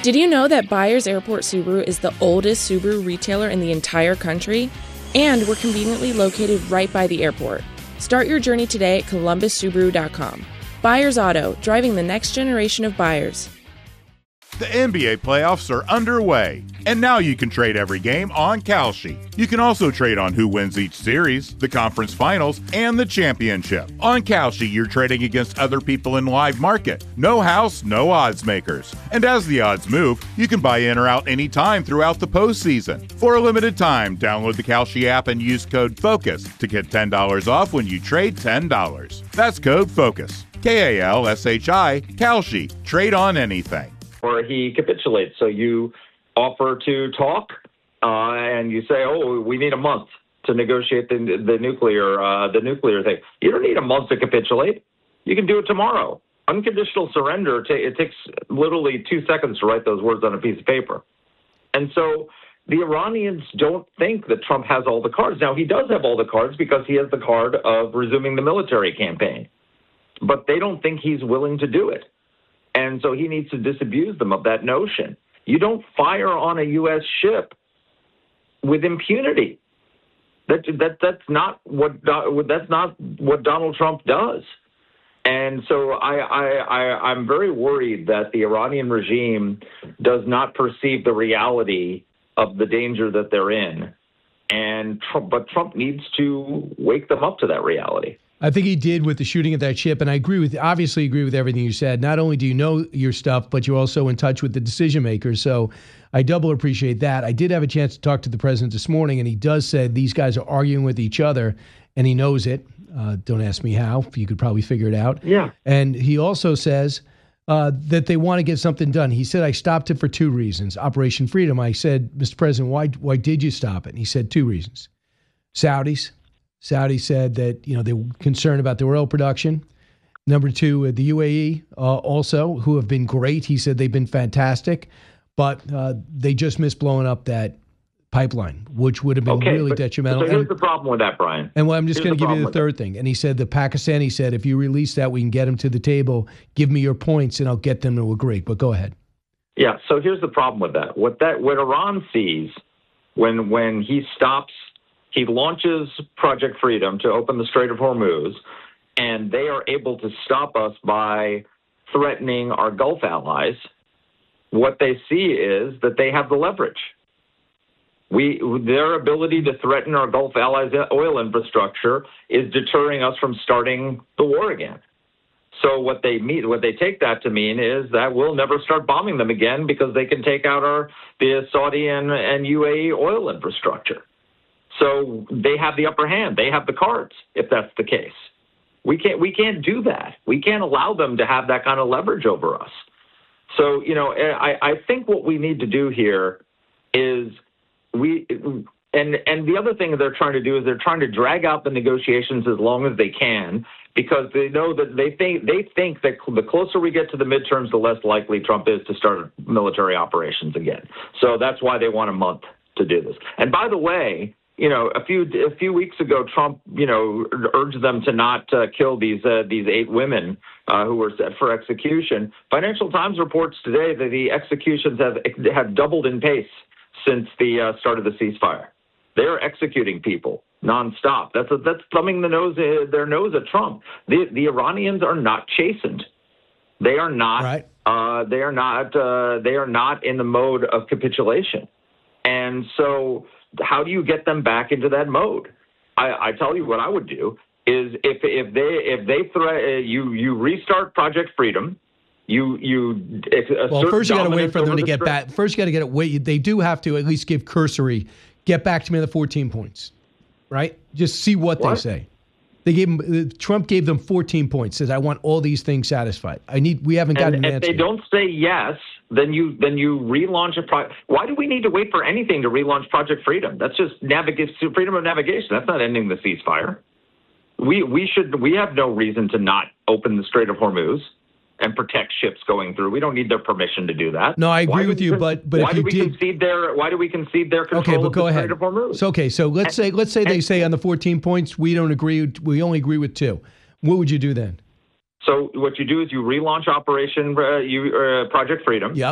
Did you know that Byers Airport Subaru is the oldest Subaru retailer in the entire country? And we're conveniently located right by the airport. Start your journey today at columbussubaru.com. Byers Auto, driving the next generation of buyers. The NBA playoffs are underway, and now you can trade every game on Kalshi. You can also trade on who wins each series, the conference finals, and the championship. On Kalshi, you're trading against other people in live market. No house, no odds makers. And as the odds move, you can buy in or out anytime throughout the postseason. For a limited time, download the Kalshi app and use code FOCUS to get $10 off when you trade $10. That's code FOCUS. Kalshi, Kalshi. Trade on anything. Or he capitulates. So you offer to talk, and you say, "Oh, we need a month to negotiate the nuclear thing." You don't need a month to capitulate. You can do it tomorrow. Unconditional surrender. It takes literally 2 seconds to write those words on a piece of paper. And so the Iranians don't think that Trump has all the cards. Now, he does have all the cards because he has the card of resuming the military campaign, but they don't think he's willing to do it. And so he needs to disabuse them of that notion. You don't fire on a U.S. ship with impunity. That's not what Donald Trump does. And so I'm very worried that the Iranian regime does not perceive the reality of the danger that they're in. But Trump needs to wake them up to that reality. I think he did with the shooting at that ship, and I obviously agree with everything you said. Not only do you know your stuff, but you're also in touch with the decision makers. So I double appreciate that. I did have a chance to talk to the president this morning, and he does say these guys are arguing with each other, and he knows it. Don't ask me how. You could probably figure it out. Yeah. And he also says that they want to get something done. He said, I stopped it for 2 reasons. Operation Freedom. I said, Mr. President, why did you stop it? And he said 2 reasons. Saudi said that, they were concerned about their oil production. Number 2, the UAE also, who have been great. He said they've been fantastic, but they just missed blowing up that pipeline, which would have been really detrimental. So here's the problem with that, Brian. And I'm just going to give you the third thing. And he said the Pakistani said, if you release that, we can get them to the table. Give me your points, and I'll get them to agree. But go ahead. Yeah. So here's the problem with that. What Iran sees when he launches Project Freedom to open the Strait of Hormuz, and they are able to stop us by threatening our Gulf allies. What they see is that they have the leverage. Their ability to threaten our Gulf allies' oil infrastructure is deterring us from starting the war again. So what they take that to mean is that we'll never start bombing them again because they can take out the Saudi and UAE oil infrastructure. So they have the upper hand. They have the cards, if that's the case. We can't do that. We can't allow them to have that kind of leverage over us. So, I think what we need to do here is and the other thing they're trying to do is they're trying to drag out the negotiations as long as they can because they know that they think that the closer we get to the midterms, the less likely Trump is to start military operations again. So that's why they want a month to do this. And by the way, a few weeks ago, Trump, urged them to not kill these 8 women who were set for execution. Financial Times reports today that the executions have doubled in pace since the start of the ceasefire. They're executing people nonstop. That's thumbing their nose at Trump. The Iranians are not chastened. They are not. Right. They are not in the mode of capitulation. And so, how do you get them back into that mode? I tell you what I would do is if they you restart Project Freedom. First you got to wait for them to get back. First you got to wait. They do have to at least give cursory. Get back to me on the 14 points, right? Just see what they say. Trump gave them 14 points. Says I want all these things satisfied. We haven't gotten an answer. If they don't say yes, then you relaunch a project. Why do we need to wait for anything to relaunch Project Freedom? That's just freedom of navigation. That's not ending the ceasefire. We have no reason to not open the Strait of Hormuz and protect ships going through. We don't need their permission to do that. No, I agree with you, but why do we concede their control of the Strait of Hormuz? So let's say they say on the 14 points we don't agree. We only agree with 2. What would you do then? So what you do is you relaunch Project Freedom. Yep.